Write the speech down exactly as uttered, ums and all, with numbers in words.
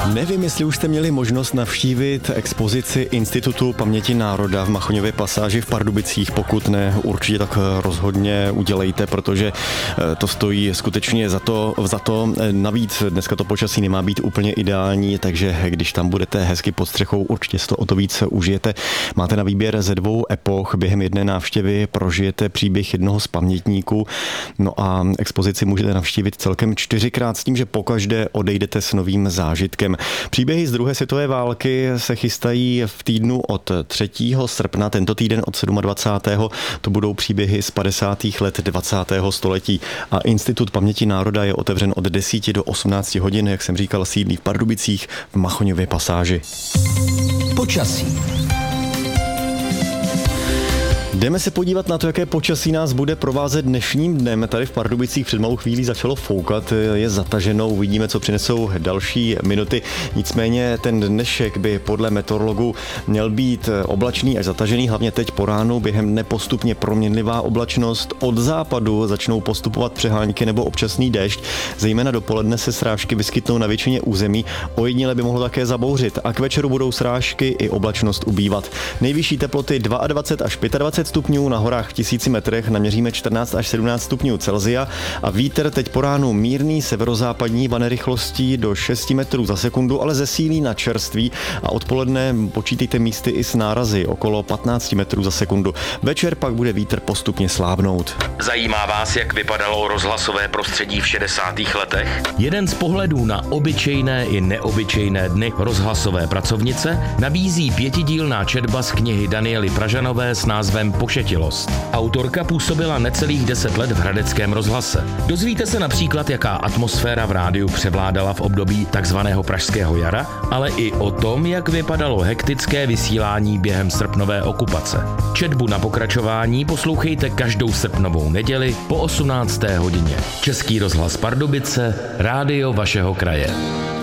Nevím, jestli už jste měli možnost navštívit expozici Institutu paměti národa v Machoňově pasáži v Pardubicích. Pokud ne, určitě tak rozhodně udělejte, protože to stojí skutečně za to, za to. Navíc dneska to počasí nemá být úplně ideální, takže když tam budete hezky pod střechou, určitě si to o to víc užijete. Máte na výběr ze dvou epoch. Během jedné návštěvy prožijete příběh jednoho z pamětníků. No a expozici můžete navštívit celkem čtyřikrát s tím, že pokaždé odejdete s novým zážitkem. Příběhy z druhé světové války se chystají v týdnu od třetího srpna, tento týden od dvacátého sedmého To budou příběhy z padesátých let dvacátého století. A Institut paměti národa je otevřen od deseti do osmnácti hodin, jak jsem říkal, sídlí v Pardubicích v Machoňově pasáži. Počasí. Jdeme se podívat na to, jaké počasí nás bude provázet dnešním dnem. Tady v Pardubicích před malou chvílí začalo foukat, je zataženo, uvidíme, co přinesou další minuty. Nicméně ten dnešek by podle meteorologů měl být oblačný až zatažený, hlavně teď po ránu, během dne postupně proměnlivá oblačnost. Od západu začnou postupovat přehánky nebo občasný déšť, zejména dopoledne se srážky vyskytnou na většině území, ojediněle by mohlo také zabouřit a k večeru budou srážky i oblačnost ubývat. Nejvyšší teploty dvacet dva až dvacet pět stupňů, na horách v tisíci metrech naměříme čtrnáct až sedmnáct stupňů Celsia a vítr teď po ránu mírný severozápadní vane rychlostí do šesti metrů za sekundu, ale zesílí na čerství a odpoledne počítejte místy i s nárazy okolo patnáct metrů za sekundu. Večer pak bude vítr postupně slábnout. Zajímá vás, jak vypadalo rozhlasové prostředí v šedesátých letech? Jeden z pohledů na obyčejné i neobyčejné dny rozhlasové pracovnice nabízí pětidílná četba z knihy Daniely Pražanové s názvem Pošetilost. Autorka působila necelých deset let v hradeckém rozhlase. Dozvíte se například, jaká atmosféra v rádiu převládala v období takzvaného pražského jara, ale i o tom, jak vypadalo hektické vysílání během srpnové okupace. Četbu na pokračování poslouchejte každou srpnovou neděli po osmnácté hodině. Český rozhlas Pardubice, rádio vašeho kraje.